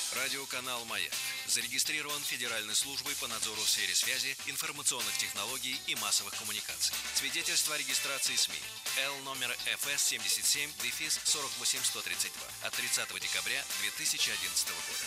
Радиоканал «Маяк» зарегистрирован Федеральной службой по надзору в сфере связи, информационных технологий и массовых коммуникаций. Свидетельство о регистрации СМИ Л номер ФС 77-48132 от 30 декабря 2011 года.